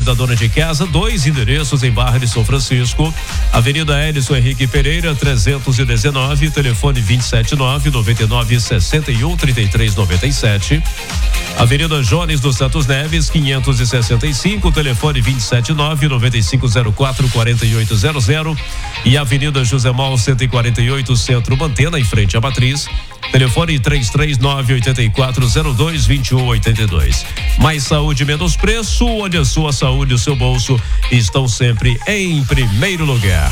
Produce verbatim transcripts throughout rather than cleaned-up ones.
da dona de casa, dois endereços em Barra de São Francisco, Avenida Elison Henrique Pereira, trezentos e dezenove, telefone vinte e sete nove, noventa e nove, sessenta e um, trinta e três, noventa e sete. Avenida Jones dos Santos Neves, quinhentos e sessenta e cinco, telefone vinte e sete nove, noventa e cinco zero quatro, quarenta e oito zero zero. E Avenida José Mal cento e quarenta e oito, Centro Mantena, em frente à Matriz, telefone três três nove, oito quatro zero dois, dois um oito dois. Mais saúde, menos preço, onde a sua saúde e o seu bolso estão sempre em primeiro lugar.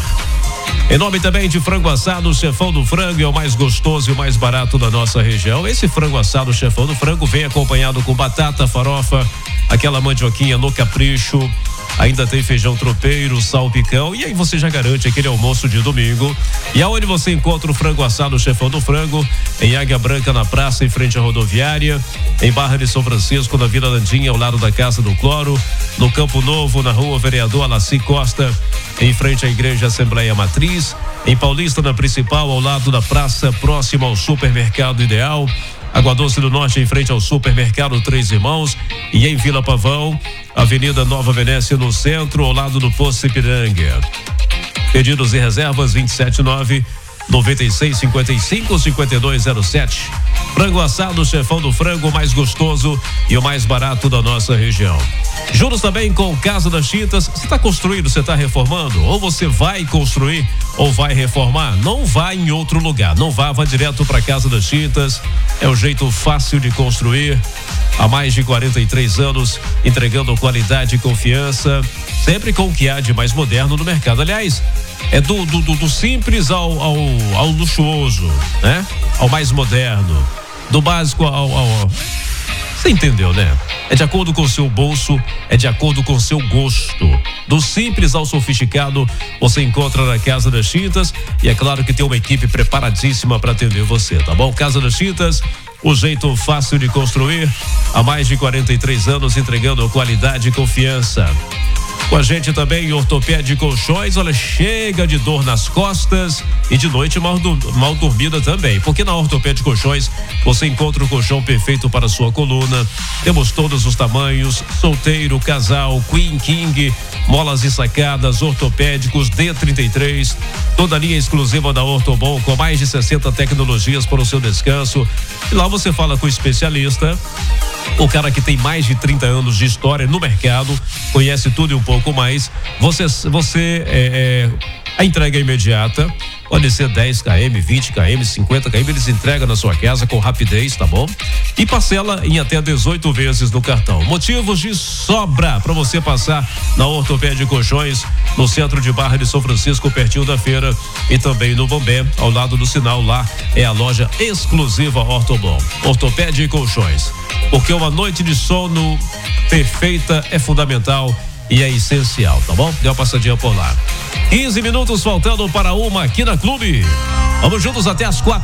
Em nome também de Frango Assado, Chefão do Frango, é o mais gostoso e o mais barato da nossa região. Esse frango assado, Chefão do Frango, vem acompanhado com batata, farofa, aquela mandioquinha no capricho. Ainda tem feijão tropeiro, salpicão, e aí você já garante aquele almoço de domingo. E aonde você encontra o Frango Assado, Chefão do Frango? Em Águia Branca, na praça, em frente à rodoviária. Em Barra de São Francisco, na Vila Landinha, ao lado da Casa do Cloro. No Campo Novo, na Rua Vereador Alaci Costa, em frente à Igreja Assembleia Matriz. Em Paulista, na Principal, ao lado da praça, próximo ao Supermercado Ideal. Água Doce do Norte, em frente ao Supermercado Três Irmãos. E em Vila Pavão, Avenida Nova Venécia, no centro, ao lado do Poço Ipiranga. Pedidos e reservas vinte e sete nove, noventa e seis, cinquenta e cinco, cinquenta e dois zero sete. Frango Assado, Chefão do Frango, mais gostoso e o mais barato da nossa região. Juros também com Casa das Tintas. Você está construindo, você está reformando? Ou você vai construir ou vai reformar? Não vá em outro lugar, não vá, vá direto para Casa das Tintas. É o jeito fácil de construir. Há mais de quarenta e três anos, entregando qualidade e confiança, sempre com o que há de mais moderno no mercado. Aliás, é do, do, do, do simples ao, ao, ao luxuoso, né? Ao mais moderno, do básico ao, ao... Você entendeu, né? É de acordo com o seu bolso, é de acordo com o seu gosto. Do simples ao sofisticado, você encontra na Casa das Tintas. E é claro que tem uma equipe preparadíssima para atender você, tá bom? Casa das Tintas, o jeito fácil de construir. Há mais de quarenta e três anos, entregando qualidade e confiança. Com a gente também Ortopédia Colchões. Olha, chega de dor nas costas e de noite mal, mal dormida também, porque na Ortopédia Colchões você encontra o colchão perfeito para a sua coluna. Temos todos os tamanhos: solteiro, casal, queen, king, molas e sacadas, ortopédicos, D trinta e três, toda a linha exclusiva da Ortobon, com mais de sessenta tecnologias para o seu descanso. E lá você fala com o especialista, o cara que tem mais de trinta anos de história no mercado, conhece tudo e um pouco mais. Você, você é, é, a entrega é imediata, pode ser dez quilômetros, vinte quilômetros, cinquenta quilômetros, eles entregam na sua casa com rapidez, tá bom? E parcela em até dezoito vezes no cartão. Motivos de sobra para você passar na Ortopédia Colchões, no centro de Barra de São Francisco, pertinho da feira, e também no Bombé, ao lado do sinal. Lá é a loja exclusiva Ortobon. Ortopédia Colchões, porque uma noite de sono perfeita é fundamental e é essencial, tá bom? Dê uma passadinha por lá. quinze minutos faltando para uma aqui na Clube. Vamos juntos até as quatro.